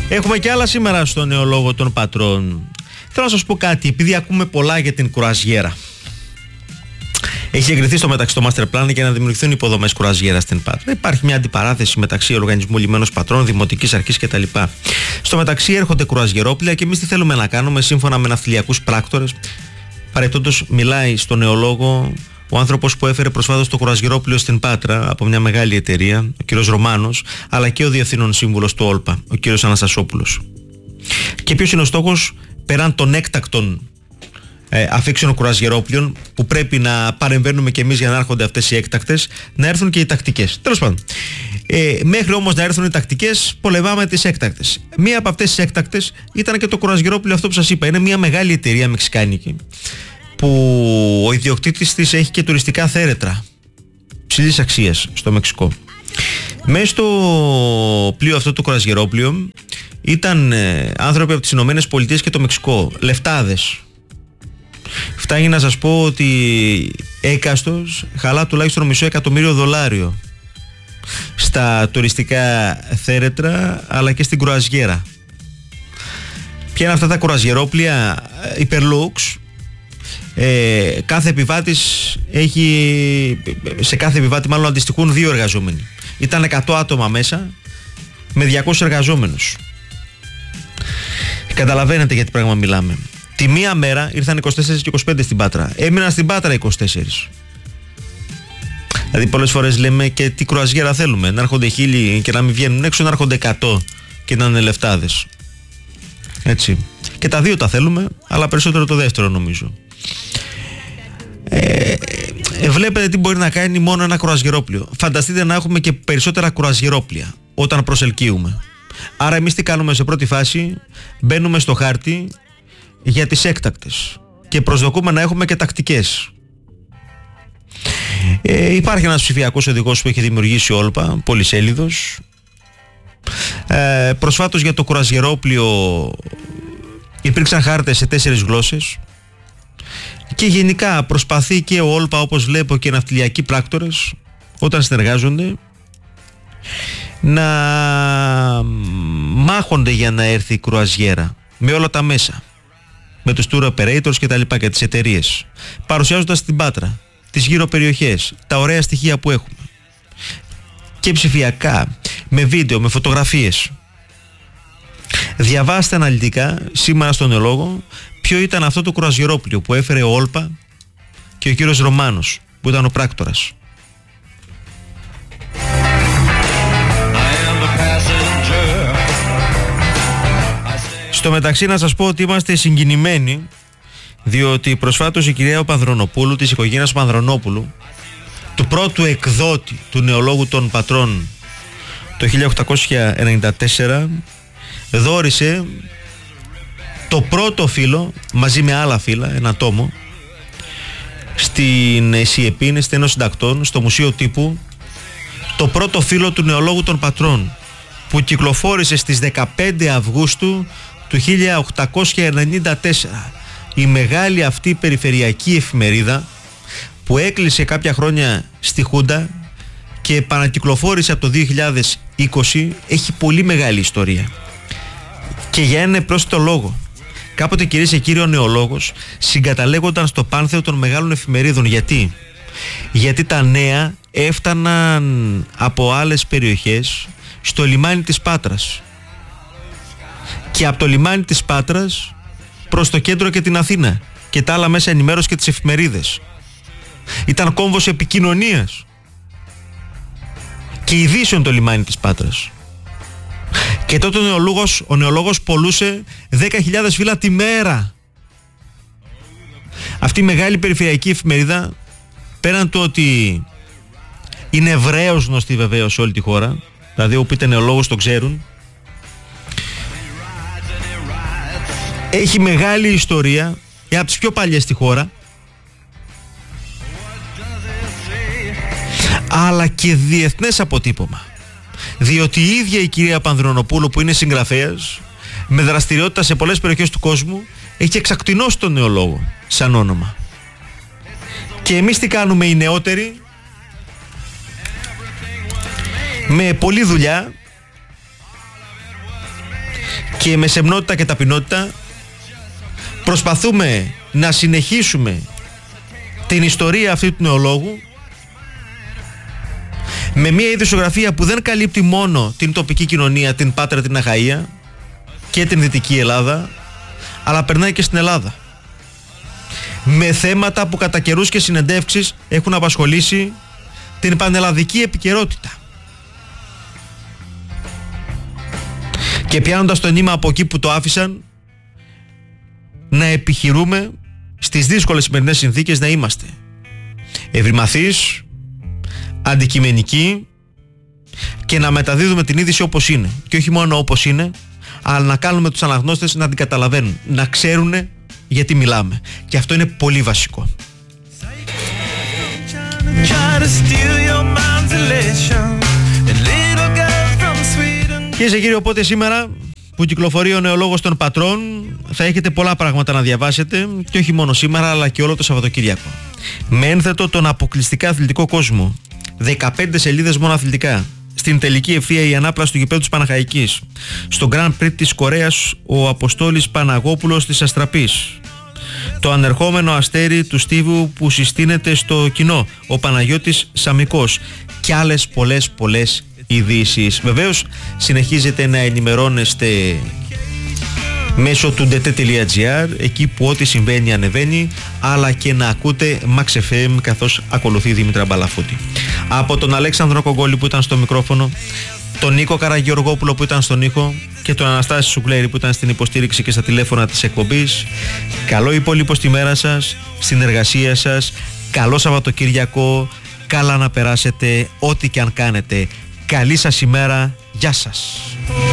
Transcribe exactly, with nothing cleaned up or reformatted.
Έχουμε και άλλα σήμερα στο νεολόγο των πατρών. Θέλω να σας πω κάτι, επειδή ακούμε πολλά για την κουραζιέρα. Έχει εγκριθεί στο μεταξύ το master plan για να δημιουργηθούν υποδομές κουραζιέρα στην Πάτρα. Υπάρχει μια αντιπαράθεση μεταξύ Οργανισμού Λιμένος Πατρών, Δημοτικής Αρχής κτλ. Στο μεταξύ έρχονται κουραζιερόπλια και εμείς τι θέλουμε να κάνουμε σύμφωνα με ναυτιλιακούς πράκτορες. Παρεπτόντως μιλάει στο νεολόγο ο άνθρωπος που έφερε προσφάτως το κουραζιερόπλιο στην Πάτρα από μια μεγάλη εταιρεία, ο κύριος Ρωμάνος, αλλά και ο διευθύνων σύμβουλος του Όλπα, ο κύριος Αναστασόπουλος. Και ποιος είναι ο στόχος πέραν των έκτακτων ε, αφήξεων κουραζιερόπλιων που πρέπει να παρεμβαίνουμε και εμείς για να έρχονται αυτές οι έκτακτες, να έρθουν και οι τακτικές. Τέλος πάντων. Ε, μέχρι όμως να έρθουν οι τακτικές, πολεμάμε τις έκτακτες. Μία από αυτές τις έκτακτες ήταν και το κουραζιερόπλιο αυτό που σας είπα. Είναι μια μεγάλη εταιρεία μεξικάνικη, που ο ιδιοκτήτης της έχει και τουριστικά θέρετρα ψηλής αξίας στο Μεξικό. Μέσα στο πλοίο αυτό το κουραζιερόπλιο ήταν ε, άνθρωποι από τις Ηνωμένες Πολιτείες και το Μεξικό, λεφτάδες. Φτάνει να σας πω ότι έκαστος χαλά τουλάχιστον μισό εκατομμύριο δολάριο στα τουριστικά θέρετρα αλλά και στην κουραζιέρα. Ποια είναι αυτά τα κουραζιερόπλια? Υπερλούξ. Ε, κάθε επιβάτης έχει, σε κάθε επιβάτη μάλλον αντιστοιχούν δύο εργαζόμενοι. Ήταν εκατό άτομα μέσα με διακόσιους εργαζόμενους. Καταλαβαίνετε για τι πράγμα μιλάμε. Τη μία μέρα ήρθαν είκοσι τέσσερα και είκοσι πέντε στην Πάτρα. Έμειναν στην Πάτρα είκοσι τέσσερα. Δηλαδή πολλές φορές λέμε και τι κρουαζιέρα θέλουμε. Να έρχονται χίλιοι και να μην βγαίνουν έξω, να έρχονται εκατό και να είναι λεφτάδες. Έτσι. Και τα δύο τα θέλουμε, αλλά περισσότερο το δεύτερο νομίζω. Ε, ε, βλέπετε τι μπορεί να κάνει μόνο ένα κρουαζιερόπλιο. Φανταστείτε να έχουμε και περισσότερα κρουαζιερόπλια όταν προσελκύουμε. Άρα εμείς τι κάνουμε σε πρώτη φάση? Μπαίνουμε στο χάρτη για τις έκτακτες και προσδοκούμε να έχουμε και τακτικές. Ε, υπάρχει ένας ψηφιακός οδηγός που έχει δημιουργήσει ο Όλπα, πολυσέλιδος. Ε, προσφάτως για το κουραζιερόπλιο υπήρξαν χάρτες σε τέσσερις γλώσσες. Και γενικά προσπαθεί και ο Όλπα, όπως βλέπω, και οι ναυτιλιακοί πράκτορες όταν συνεργάζονται να μάχονται για να έρθει η κρουαζιέρα με όλα τα μέσα, με τους tour operators και τα λοιπά και τις εταιρείες, παρουσιάζοντας την Πάτρα, τις γύρω περιοχές, τα ωραία στοιχεία που έχουμε και ψηφιακά, με βίντεο, με φωτογραφίες. Διαβάστε αναλυτικά σήμερα στον νεολόγο ποιο ήταν αυτό το κουραζιερόπλιο που έφερε ο Όλπα και ο κύριος Ρωμάνος που ήταν ο πράκτορας. Στο μεταξύ να σας πω ότι είμαστε συγκινημένοι, διότι προσφάτως η κυρία Πανδρονοπούλου, της οικογένειας Πανδρονόπουλου, του πρώτου εκδότη του νεολόγου των πατρών το χίλια οκτακόσια ενενήντα τέσσερα, δώρισε το πρώτο φύλλο μαζί με άλλα φύλλα, ένα τόμο, στην ΣΥΕΠΗΝ, στην Ένωση Συντακτών, στο Μουσείο Τύπου, το πρώτο φύλλο του νεολόγου των πατρών, που κυκλοφόρησε στις δεκαπέντε Αυγούστου του χίλια οκτακόσια ενενήντα τέσσερα. Η μεγάλη αυτή περιφερειακή εφημερίδα που έκλεισε κάποια χρόνια στη Χούντα και επανακυκλοφόρησε από το δύο χιλιάδες είκοσι, έχει πολύ μεγάλη ιστορία. Και για ένα πρόσθετο λόγο. Κάποτε, κυρίες και κύριοι, ο νεολόγος συγκαταλέγονταν στο πάνθεο των μεγάλων εφημερίδων. Γιατί? Γιατί τα νέα έφταναν από άλλες περιοχές στο λιμάνι της Πάτρας. Και από το λιμάνι της Πάτρας προς το κέντρο και την Αθήνα και τα άλλα μέσα ενημέρωση και τις εφημερίδες. Ήταν κόμβος επικοινωνίας και ειδήσεων το λιμάνι της Πάτρας. Και τότε ο νεολόγος, ο νεολόγος πολλούσε δέκα χιλιάδες φύλλα τη μέρα. Αυτή η μεγάλη περιφερειακή εφημερίδα, πέραν του ότι είναι ευρέως γνωστή βεβαίως σε όλη τη χώρα, δηλαδή όπου είτε νεολόγος το ξέρουν, έχει μεγάλη ιστορία, είναι από τις πιο παλιές στη χώρα, αλλά και διεθνές αποτύπωμα. Διότι η ίδια η κυρία Πανδρονοπούλου, που είναι συγγραφέας με δραστηριότητα σε πολλές περιοχές του κόσμου, έχει εξακτηνώσει τον νεολόγο σαν όνομα. Και εμείς τι κάνουμε οι νεότεροι? Με πολλή δουλειά και με σεμνότητα και ταπεινότητα προσπαθούμε να συνεχίσουμε την ιστορία αυτή του νεολόγου με μια ειδησιογραφία που δεν καλύπτει μόνο την τοπική κοινωνία, την Πάτρα, την Αχαΐα και την Δυτική Ελλάδα, αλλά περνάει και στην Ελλάδα, με θέματα που κατά καιρούς και συνεντεύξεις έχουν απασχολήσει την πανελλαδική επικαιρότητα. Και πιάνοντας το νήμα από εκεί που το άφησαν, να επιχειρούμε στις δύσκολες σημερινές συνθήκες να είμαστε ευρυμαθείς, αντικειμενικοί και να μεταδίδουμε την είδηση όπως είναι. Και όχι μόνο όπως είναι, αλλά να κάνουμε τους αναγνώστες να την καταλαβαίνουν, να ξέρουν γιατί μιλάμε. Και αυτό είναι πολύ βασικό. Κυρίες και κύριοι, οπότε σήμερα που κυκλοφορεί ο νεολόγος των Πατρών θα έχετε πολλά πράγματα να διαβάσετε, και όχι μόνο σήμερα αλλά και όλο το Σαββατοκύριακο. Με ένθετο τον αποκλειστικά αθλητικό κόσμο, δεκαπέντε σελίδες μόνο αθλητικά. Στην τελική ευθεία η ανάπλαση του γηπέδου της Παναχαϊκής. Στο Grand Prix της Κορέας ο Αποστόλης Παναγόπουλος της Αστραπής. Το ανερχόμενο αστέρι του Στίβου που συστήνεται στο κοινό, ο Παναγιώτης Σαμικός. Και άλλες πολλές πολλές ειδήσεις. Βεβαίως συνεχίζετε να ενημερώνεστε μέσω του ντε τι τελεία τζι άρ, εκεί που ό,τι συμβαίνει ανεβαίνει, αλλά και να ακούτε Max εφ εμ καθώς ακολουθεί η Δήμητρα Μπαλαφούτη. Από τον Αλέξανδρο Κογκόλη που ήταν στο μικρόφωνο, τον Νίκο Καραγεωργόπουλο που ήταν στον ήχο και τον Αναστάση Σουκλέρη που ήταν στην υποστήριξη και στα τηλέφωνα της εκπομπής, καλό υπόλοιπο στη μέρα σας, στην εργασία σας, καλό Σαββατοκύριακο, καλά να περάσετε ό,τι και αν κάνετε. Καλή σας ημέρα, γεια σας.